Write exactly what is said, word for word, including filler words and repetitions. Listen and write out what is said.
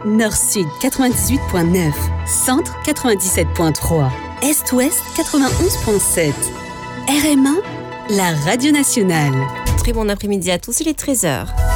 Nord-Sud quatre-vingt-dix-huit virgule neuf, Centre quatre-vingt-dix-sept virgule trois, Est-Ouest quatre-vingt-onze virgule sept. R M un, la radio nationale. Très bon après-midi à tous, il est treize heures.